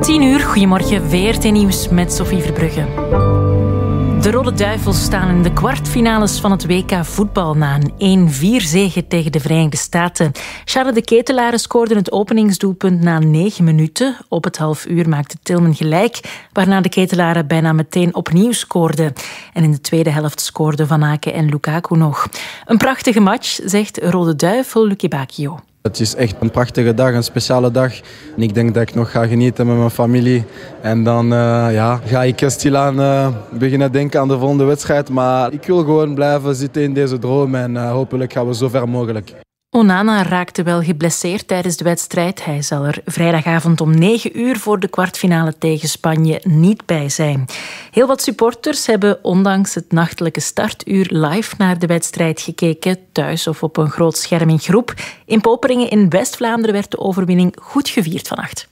10:00, goedemorgen, VRT Nieuws met Sophie Verbrugge. De Rode Duivels staan in de kwartfinales van het WK voetbal na een 1-4 zege tegen de Verenigde Staten. Charles de Ketelaere scoorde het openingsdoelpunt na 9 minuten. Op het halfuur maakte Tillman gelijk, waarna de Ketelaere bijna meteen opnieuw scoorde. En in de tweede helft scoorden Van Aken en Lukaku nog. Een prachtige match, zegt Rode Duivel Lucky Bacchio. Het is echt een prachtige dag, een speciale dag. En ik denk dat ik nog ga genieten met mijn familie. En dan ga ik stilaan beginnen denken aan de volgende wedstrijd. Maar ik wil gewoon blijven zitten in deze droom en hopelijk gaan we zo ver mogelijk. Onana raakte wel geblesseerd tijdens de wedstrijd. Hij zal er vrijdagavond om 9:00 voor de kwartfinale tegen Spanje niet bij zijn. Heel wat supporters hebben ondanks het nachtelijke startuur live naar de wedstrijd gekeken, thuis of op een groot scherm in groep. In Poperingen in West-Vlaanderen werd de overwinning goed gevierd vannacht.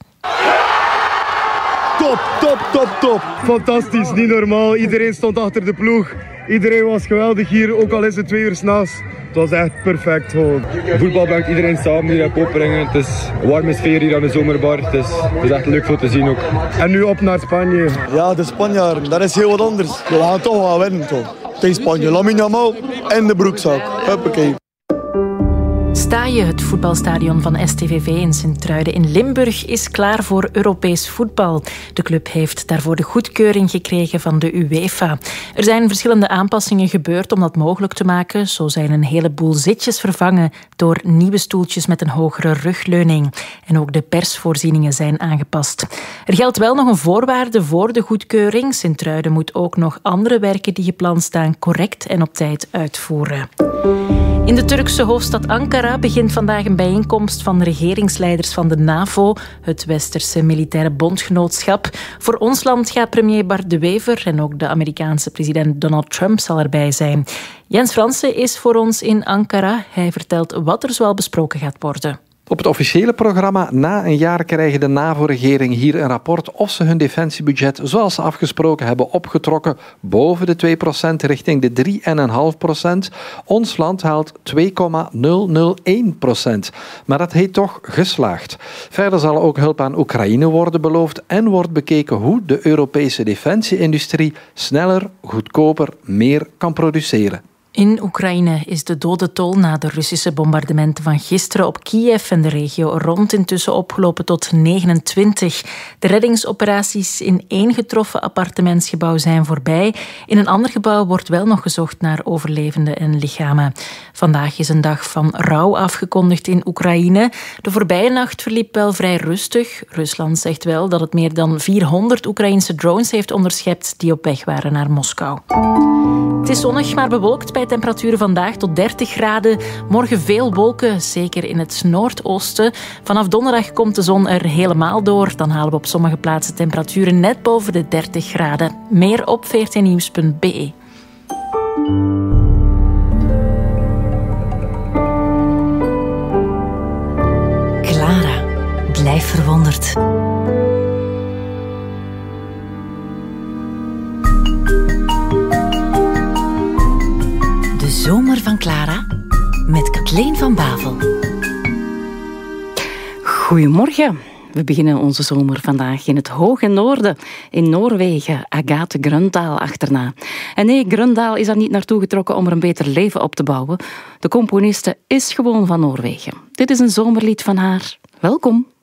Top. Fantastisch, niet normaal. Iedereen stond achter de ploeg. Iedereen was geweldig hier, ook al is het 2 uur 's nachts. Het was echt perfect gewoon. Voetbal brengt iedereen samen hier in Poperingen. Het is een warme sfeer hier aan de zomerbar. Het is echt leuk voor te zien ook. En nu op naar Spanje. Ja, de Spanjaarden, dat is heel wat anders. We gaan toch wel winnen toch. Tegen Spanje, Lamine Yamal en de broekzak. Huppakee. Staaije, het voetbalstadion van STVV in Sint-Truiden in Limburg, is klaar voor Europees voetbal. De club heeft daarvoor de goedkeuring gekregen van de UEFA. Er zijn verschillende aanpassingen gebeurd om dat mogelijk te maken. Zo zijn een heleboel zitjes vervangen door nieuwe stoeltjes met een hogere rugleuning. En ook de persvoorzieningen zijn aangepast. Er geldt wel nog een voorwaarde voor de goedkeuring. Sint-Truiden moet ook nog andere werken die gepland staan correct en op tijd uitvoeren. In de Turkse hoofdstad Ankara begint vandaag een bijeenkomst van regeringsleiders van de NAVO, het Westerse militaire bondgenootschap. Voor ons land gaat premier Bart De Wever en ook de Amerikaanse president Donald Trump zal erbij zijn. Jens Fransen is voor ons in Ankara. Hij vertelt wat er zoal besproken gaat worden. Op het officiële programma na een jaar krijgen de NAVO-regering hier een rapport of ze hun defensiebudget, zoals ze afgesproken hebben, opgetrokken boven de 2% richting de 3,5%. Ons land haalt 2,001%. Maar dat heet toch geslaagd. Verder zal ook hulp aan Oekraïne worden beloofd en wordt bekeken hoe de Europese defensieindustrie sneller, goedkoper, meer kan produceren. In Oekraïne is de dodentol na de Russische bombardementen van gisteren op Kiev en de regio rond intussen opgelopen tot 29. De reddingsoperaties in 1 getroffen appartementsgebouw zijn voorbij. In een ander gebouw wordt wel nog gezocht naar overlevenden en lichamen. Vandaag is een dag van rouw afgekondigd in Oekraïne. De voorbije nacht verliep wel vrij rustig. Rusland zegt wel dat het meer dan 400 Oekraïnse drones heeft onderschept die op weg waren naar Moskou. Het is zonnig, maar bewolkt bij temperaturen vandaag tot 30 graden. Morgen veel wolken, zeker in het noordoosten. Vanaf donderdag komt de zon er helemaal door. Dan halen we op sommige plaatsen temperaturen net boven de 30 graden. Meer op vrtnieuws.be. Clara, blijf verwonderd. De zomer van Clara met Kathleen van Bavel. Goedemorgen. We beginnen onze zomer vandaag in het hoge noorden, in Noorwegen, Agathe Grøndahl achterna. En nee, Grøndahl is daar niet naartoe getrokken om er een beter leven op te bouwen. De componiste is gewoon van Noorwegen. Dit is een zomerlied van haar. Welkom.